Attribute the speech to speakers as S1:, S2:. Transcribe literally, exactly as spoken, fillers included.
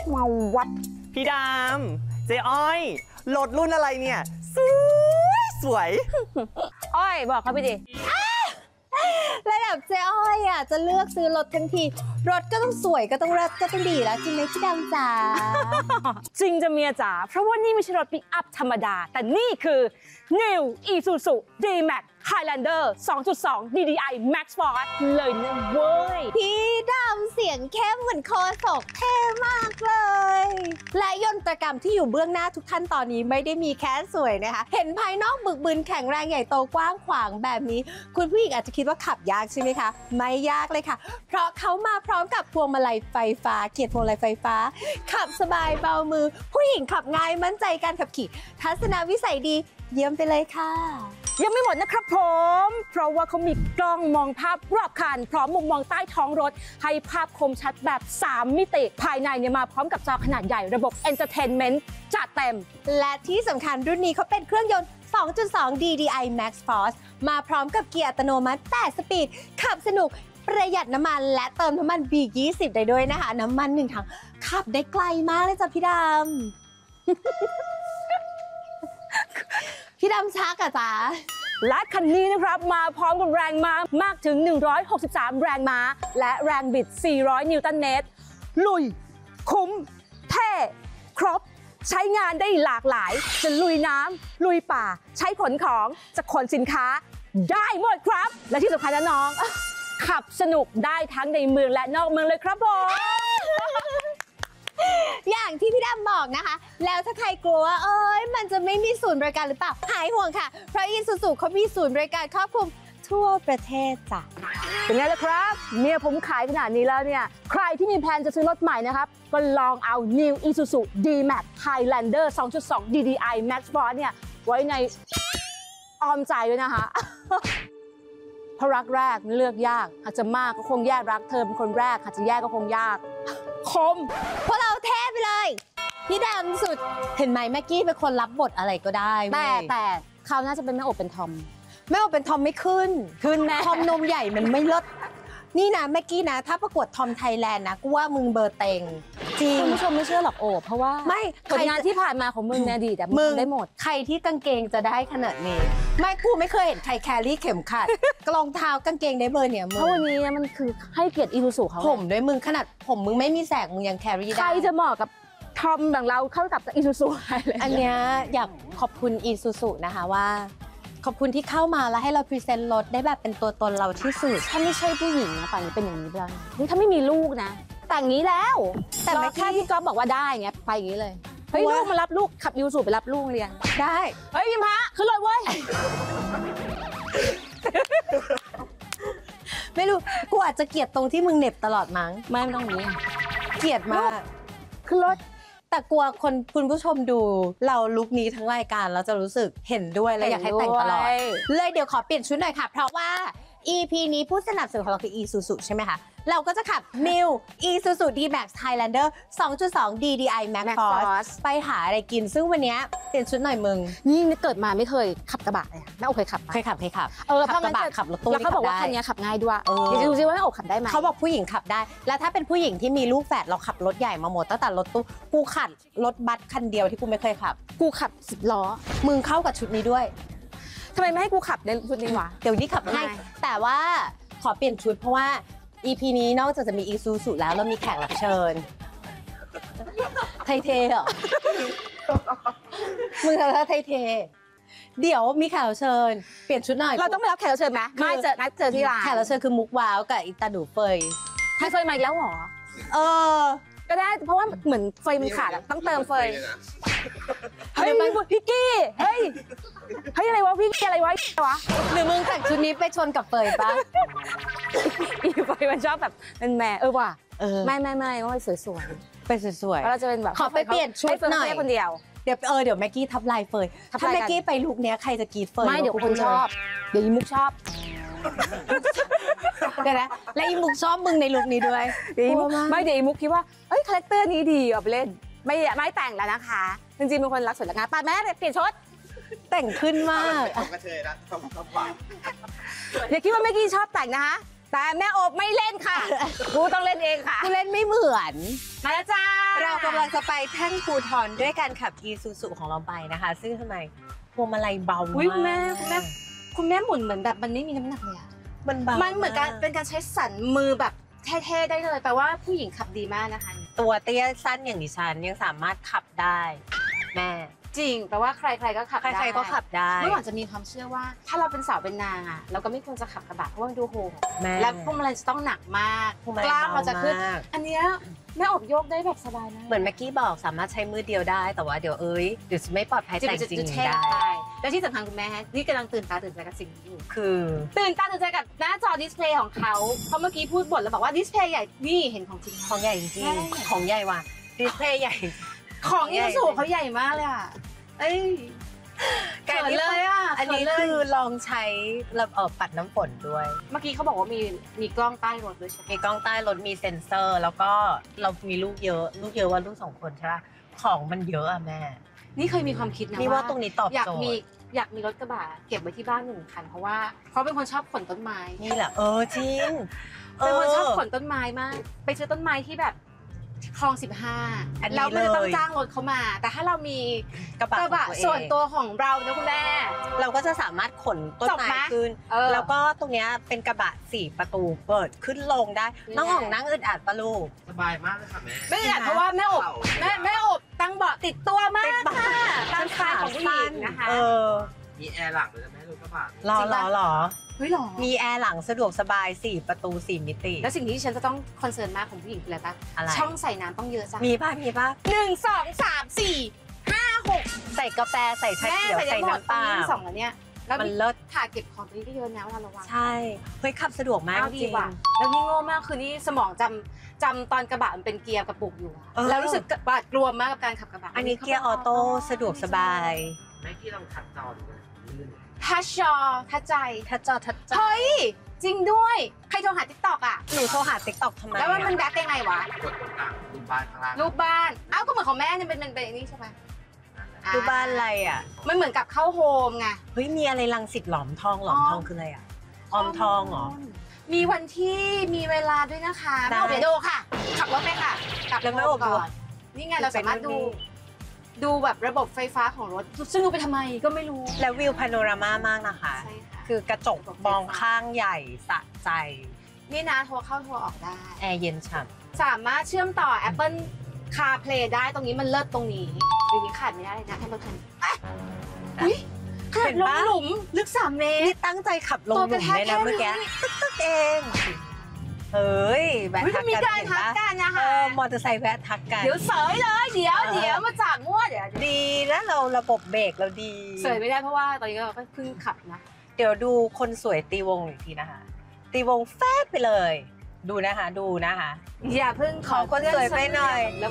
S1: มาวัดพี่ดามเจ๊อ้อยรถรุ่นอะไรเนี่ยสวยสวย
S2: อ้อยบอกเขาไปดิ
S3: ระดับเจ๊อ้อยอ่ะจะเลือกซื้อรถทั้งทีรถก็ต้องสวยก็ต้องเลิศก็ต้องดีแล้วจริงไหมพี่ดำจ๋า
S2: จริงจะเมียจ๋าเพราะว่านี่ไม่ใช่รถปิกอัพธรรมดาแต่นี่คือ New Isuzu D-Max Highlander สองจุดสอง ดี ดี ไอ Max Force เลยนะเว้ย
S3: พี่ดำเสียงเข้มเหมือนโคศกเท่มากเลยและยนตรกรรมที่อยู่เบื้องหน้าทุกท่านตอนนี้ไม่ได้มีแค่สวยนะคะเห็นภายนอกบึกบึนแข็งแรงใหญ่โตกว้างขวางแบบนี้คุณผู้หญิงอาจจะคิดว่าขับยากใช่ไหมคะไม่ยากเลยค่ะเพราะเขามาพร้อมกับพวงมาลัยไฟฟ้าเกียร์พวงมาลัยไฟฟ้าขับสบายเบามือผู้หญิงขับง่ายมั่นใจการขับขี่ทัศนวิสัยดีเยี่ยมไปเลยค่ะ
S2: ยังไม่หมดนะครับผมเพราะว่าเขามีกล้องมองภาพรอบคันพร้อมมุมมองใต้ท้องรถให้ภาพคมชัดแบบสามมิติภายในเนี่ยมาพร้อมกับจอขนาดใหญ่ระบบ Entertainment จัดเต็ม
S3: และที่สำคัญรุ่นนี้เขาเป็นเครื่องยนต์ สองจุดสอง ดี ดี ไอ Max Force มาพร้อมกับเกียร์อัตโนมัติแปดสปีดขับสนุกประหยัดน้ำมันและเติมน้ำมัน บี ยี่สิบ ได้ด้วยนะคะน้ำมันหนึ่งถังขับได้ไกลมากเลยจ้ะพี่ดำ พี่ดำชักอะจ๊ะ
S2: และคันนี้นะครับมาพร้อมกับแรงม้ามากถึงหนึ่งร้อยหกสิบสามแรงม้าและแรงบิดสี่ร้อยนิวตันเมตรลุยคุ้มเท่ครบใช้งานได้หลากหลายจะลุยน้ำลุยป่าใช้ขนของจะขนสินค้าได้หมดครับและที่สำคัญนะน้องขับสนุกได้ทั้งในเมืองและนอกเมืองเลยครับผม
S3: อย่างที่พี่ดำบอกนะคะแล้วถ้าใครกลัวว่าเอ้ยมันจะไม่มีศูนย์บริการหรือเปล่าหายห่วงค่ะเพราะ Isuzu เขามีศูนย์บริการครอบคลุมทั่วประเทศจ้ะ
S2: เป็นไงล่ะครับเมียผมขายขนาดนี้แล้วเนี่ยใครที่มีแผนจะซื้อรถใหม่นะครับก็ลองเอา New Isuzu D-Max Highlander สองจุดสอง ดี ดี ไอ Max Force เนี่ยไว้ในอ้อมใจด้วยนะคะเพราะรักแรกเลือกยากอาจจะมากก็คงแยกรักเธอเป็นคนแรกอาจจะแยกก็คงยากคม
S3: พวกเราเทพไปเลยพี่ดำสุดเห็นไหมแม็กกี้เป็นคนรับบทอะไรก็ได้
S2: แต่แต่เขาน่าจะเป็นแม่อบเป็นทอม
S3: แม่อบเป็นทอมไม่ขึ้น
S2: ขึ้นแน่
S3: ทอมนมใหญ่มันไม่ลดนี่นะแม็กกี้นะถ้าประกวดทอมไทยแลนด์นะกูว่ามึงเบอร์เต็งจริง
S2: คุณผู้ชมไม่เชื่อหรอกโอบเพราะว่า
S3: ไม่
S2: ผลงานที่ผ่านมาของมึงเนี่ยดีแต่มึงได้หมด
S3: ใครที่กางเกงจะได้ขนาดนี้ไม่กูไม่เคยเห็นใครแครี่เข็มขัดรองเท้ากางเกงได้เบอร์เนี่ยมึง
S2: เพราะวันนี้มันคือให้เกียรติอีซูซูเขา
S3: ผมด้วยมึงขนาดผมมึงไม่มีแสงมึงยังแครี่ได้
S2: ใครจะเหมาะกับทอมแบบเราเข้ากับอีซูซูอะไร
S3: อันเนี้ยอยากขอบคุณอีซูซูนะคะว่าขอบคุณที่เข้ามาแล้วให้เราพรีเซนต์รถได้แบบเป็นตัวตนเราที่สุด
S2: ถ้าไม่ใช่ผู้หญิงนะป่านนี้เป็นอย่างนี้ไปแล้วนี่ถ้าไม่มีลูกนะแต่งนี้แล้วแต่แค่ที่ก๊อฟบอกว่าได้เงี้ยไปอย่างนี้เลยเฮ้ยลูกมารับลูกขับยูสูไปรับลูกเรียน
S3: ได้
S2: เฮ้ยพิมพะขึ้นรถเว้ย
S3: ไม่รู้กูอาจจะเกลียดตรงที่มึงเหน็บตลอดมั้ง
S2: ไม่ไม่ต้องนี้
S3: เกลียดมาก
S2: ขึ้นรถ
S3: แต่กลัวคนคุณผู้ชมดูเราลุคนี้ทั้งรายการแล้วจะรู้สึกเห็นด้วยและอยากให้แต่งตลอดเลยเดี๋ยวขอเปลี่ยนชุดหน่อยค่ะเพราะว่า อี พี นี้ผู้สนับสนุนของเราคือ Isuzu ใช่ไหมคะเราก็จะขับ New Isuzu D-Max Highlander สองจุดสอง ดี ดี ไอ Max Force ไปหาอะไรกินซึ่งวันนี้เปลี่ยนชุดหน่อยมึง
S2: นี่เกิดมาไม่เคยขับกระบะเลยแม่โอเคยขับ
S3: เคยขับเคยขับ
S2: เออ
S3: ขับกระบะขับรถตู้
S2: แล้วเขาบอกว่าคันนี้ขับง่ายด้วยเดี๋ยวดูซิว่าแม่โอขับได้ไหม
S3: เขาบอกผู้หญิงขับได้แล้วถ้าเป็นผู้หญิงที่มีลูกแฝดเราขับรถใหญ่มาหมดตั้งแต่รถตู้กูขับรถบัสคันเดียวที่กูไม่เคยขับ
S2: กูขับสิบล้อ
S3: มึงเข้ากับชุดนี้ด้วย
S2: ทำไมไม่ให้กูขับในชุดนี้วะ
S3: เดี๋ยวนี้ขับให้แต่ว่าขอเปลี่ยนชุดเพราะว่า อี พี นี้นอกจากจะมี Isuzu แล้วเรามีแขกรับเชิญไทยเทเหรอมึงทำท่าไทยเทเดี๋ยวมีแขกรับเชิญเปลี่ยนชุดหน่อย
S2: เราต้องไปรับแขกรับเชิญไหมไม่เจอนัดเจอที่ร้าน
S3: แขกรับเชิญคือมุกว้าวกับอิตาดูเฟย
S2: ให้เฟยมาอีกแล้วหรอ
S3: เออ
S2: ก็ได้เพราะว่าเหมือนเฟยมันขาดต้องเติมเฟยเฮ้ยพี่กี้เฮ้ยเฮ้ยอะไรวะพี่กี้อะไรวะวะ
S3: หรือมึงแต่งชุดนี้ไปชนกับเฟยปะ
S2: อีเฟยมันชอบแบบเป็นแม่เออว่ะไม่ไม่ไม่ก็สวยสวย
S3: ไปสวย
S2: ๆเราจะเป็นแบบ
S3: ขอไปเปลี่ยนชุดหน่อย
S2: คนเดียว
S3: เดี๋ยวเออเดี๋ยวแม็กกี้ทับลายเฟยถ้าแม็กกี้ไปลุคเนี้ยใครจะกรีดเฟย
S2: ไม่เดี๋ยวคนชอบเดี๋ยวอีมุกชอบ
S3: เดี๋ยวนะและอีมุกชอบมึงในลุคนี้ด้วย
S2: ไม่เดี๋ยวอีมุกคิดว่าเฮ้ยคาแรคเตอร์นี้ดีเอาไปเล่นไม่ไม่แต่งแล้วนะคะจริงๆเป็นคนรักสวยรักงามป้าแม่เปลี่ยนชุด
S3: แต่งขึ้นมาก
S1: กระเทยนะต้องต้องฝาก
S2: อย่าคิดว่าแม็กกี้ชอบแต่งนะคะแต่แม่อบไม่เล่นค่ะ กูต้องเล่นเองค่ะ
S3: กูเล่นไม่เหมือน
S2: มาแล้วจ้า
S3: เรากำลังจะไปแท่นภูทรด้วยการขับอีซูซูของเราไปนะคะ ซึ่งทำไมพวงมาลัยเบา
S2: อุ๊ย
S3: มาก
S2: คุณแม่คุณแม่คุณแม่หมุนเหมือนแบบมันไม่มีน้ำหนักเลยอะ
S3: มันเบา
S2: มันเหมือนการเป็นการใช้สันมือแบบเท่ๆได้เลยแปลว่าผู้หญิงขับดีมากนะคะ
S3: ตัวเตี้ยสั้นอย่างดิฉันยังสามารถขับได้แม่
S2: จริงแปลว่าใครๆก็ขับได้
S3: ใครๆก็ขับได้
S2: เมื่อก่อนจะมีความเชื่อว่า ถ้าเราเป็นสาวเป็นนางอะเราก็ไม่ควรจะขับกระบะเพราะว่ามันดูโหด
S3: แม่
S2: และพวงมาลัยจะต้องหนักมาก
S3: พวงมาลัย
S2: กล้ามเราจะขึ้น
S3: เบามาก
S2: อันเนี้ยแม่อบโยกได้แบบสบายมาก
S3: เหมือนเมื่อกี้บอกสามารถใช้มือเดียวได้แต่ว่าเดี๋ยวเอ้ยเดี๋ยวจะไม่ปลอดภัย
S2: จะ
S3: แต่
S2: จะ
S3: จริง
S2: จะ
S3: ๆ
S2: เท่
S3: ได้
S2: ไปแล้วที่สำคัญคุณแม่นี่กำลังตื่นตาตื่นใจกับสิ่งนี้อยู่
S3: คือ
S2: ตื่นตาตื่นใจกับหน้าจอดิสเพลย์ของเขาเพราะเมื่อกี้พูดบ่นแล้วบอกว่าดิสเพลย์ใหญ่นี่เห็นของจริง
S3: ของใหญ่จริง
S2: ใช่
S3: ๆของใหญ่ว่ะดิสเพลย์ใหญ่
S2: ของ
S3: ใหญ่
S2: อีซูซูเขาใหญ่มากเลยอ่ะเอ้ย
S3: แต่
S2: เขิ
S3: อัน
S2: น
S3: นี้
S2: เลยอ่ะ
S3: อันนี้
S2: เขิเลย
S3: คือลองใช้ระเบิดปัดน้ำฝนด้วย
S2: เมื่อกี้เขาบอกว่ามีมีกล้องใต้รถด้วยใช่ไหม
S3: มีกล้องใต้รถมีเซ็นเซอร์ แล้วก็เรามีลูกเยอะลูกเยอะว่าลูกสองคนใช่ปะของมันเยอะอะแม่
S2: นี่เคยมีความคิดนะ
S3: นี่ว่าตรงนี้ตอบ
S2: อยาก
S3: โจท
S2: มี
S3: ย์
S2: อยากมีรถกระบะเก็บไว้ที่บ้านหนึ่งคันเพราะว่าเขาเป็นคนชอบขนต้นไม้
S3: นี่แหละเออจริง
S2: เป็นคนชอบขนต้นไม้มาก ไปซื้อต้นไม้ที่แบบคลองสิบห้า
S3: อันนี้
S2: เราไม่ได้ต้อง
S3: เลย
S2: จ้างรถเขามา แต่ถ้าเรามี
S3: กระบะ
S2: กระบะ
S3: ของ
S2: ส่วน
S3: เอง
S2: ตัวของเรานะคุณแม่
S3: เราก็จะสามารถขนต้น
S2: จบไหม
S3: ไม้ขึ้น
S2: เออ
S3: แล้วก็ตรงเนี้ยเป็นกระบะสี่ประตูเปิดขึ้นลงได้
S2: นี่
S3: น้องของนั่งอึดอัดปะลูก
S4: สบายมากเลยค่ะแม่
S2: ไม่ได้เพราะว่าแม่อบแม่แม่อบตั้งเบาะติดตัวมากค่ะตามสไตล์ของผู้หญิงนะคะ
S3: เออ
S4: มีแอร์หลังเลยนะแม่รถกระบะ
S3: รอรอรอ
S2: เฮ้ยหรอ
S3: มีแอร์หลังสะดวกสบายสี่ประตูสี่มิติ
S2: แล้วสิ่งที่ฉันจะต้องคอนเซิร์นมากของผู้หญิงคืออะไรปะ
S3: อะไร
S2: ช่องใส่น้ำต้องเยอะจ้ะ
S3: มีป่ะมีป่ะ
S2: หนึ่งสองสามสี่ห้าหก
S3: ใส่กาแฟใส่ชา
S2: แม่
S3: เขียว
S2: ใส่
S3: ใส่
S2: ได้หมด
S3: น้ำเปล่า
S2: ตรงนี้สองอันเนี้ยแล้ว
S3: มัน
S2: มี
S3: เลิศ
S2: ถาดเก็บของตรงนี้ก็เยอะนะเวลาเราวาง
S3: ใช่เฮ้ยขับสะดวกมาก
S2: เอา
S3: จ
S2: ดี
S3: ริง
S2: กว่าแล้วนี่โง่มากคือนี่สมองจำจำตอนกระบะมันเป็นเกียร์กระปุกอยู่อะ
S3: เออ
S2: แล้วรู้สึกบาดกลัวมากกับการขับกระบะ
S3: อันนี้เกียร์ออโต้สะดวกสบาย
S4: แม่พี่ลองทัดจอดูนะลื่น
S2: ทัชจอทัชใจ
S3: ทัดจอทัดจอ
S2: เฮ้ยจริงด้วยใครโทรหาทิกตอกอ่ะ
S3: หนูโทรหาติ๊กต็อกทำไม
S2: แล้วมันแบ็คยังไงวะ
S4: กดตรงกลางรูปบ้านข้างล่าง
S2: รูปบ้านอ้าวก็เหมือนของแม่เนี่ยเป็นเป็นเป็นนี่ใช่ไหม
S3: ดูบ้านอะไรอ่ะ
S2: มันเหมือนกับเข้าโฮมไง
S3: เฮ้ยมีอะไรรังสิตหลอมทองหลอมทองคืออะไรอ่ะออมทองเหรอ
S2: มีวันที่มีเวลาด้วยนะคะ
S3: ได้
S2: แม่โอบเดี๋ยวดูค่ะ ขับรถไปค่ะกลับ
S3: แล้วแม่โอบดู
S2: ก่อนนี่ไงเราสามารถดู ดูแบบระบบไฟฟ้าของรถ ซึ่งดูไปทำไมก็ไม่รู้
S3: แล้ววิวพาโนรามามากนะคะ
S2: ใช่ค่ะ
S3: คือกระจกมองข้างใหญ่สะใจ
S2: นี่นะโทรเข้าโทรออกได้
S3: แอร์เย็นฉ่
S2: สามารถเชื่อมต่อ Apple CarPlay ได้ตรงนี้มันเลิศตรงนี้อยู่นี้ขาดไม่ได้เลยนะแค่รถคันนี้อ่ะอุ๊ยขนาดลงหลุมลึกสามเม
S3: ำ
S2: ต
S3: นี่
S2: ร
S3: ตั้งใจขับลงหลุมเลยนะ
S2: ตัวกระแทก
S3: เมื่อกี้
S2: แค่นี้
S3: ตึ๊กตึ๊กเองเฮ้ยแวะ
S2: อุ๊ย
S3: ทัก
S2: มี
S3: กัน
S2: การ
S3: เห็น
S2: ทัก
S3: ปะ
S2: กันนะ
S3: เอ
S2: คะ
S3: อมอเตอร์ไซค์แวะทักกัน
S2: เดี๋ยวเสยเลยเดี๋ยว
S3: เออ
S2: เดี๋ยวมาจากมั่วเดี๋ยว
S3: ดีนะเราระบบเบรกเราดี
S2: เสยไม่ได้เพราะว่าตอนนี้เราก็เพิ่งขับนะ
S3: เดี๋ยวดูคนสวยตีวงอีกทีนะคะ ตีวงแฟดไปเลย ดูนะคะ ดูนะคะ
S2: อย่าเพิ่ง
S3: ขอคนสวยไปหน่อย
S2: แล้ว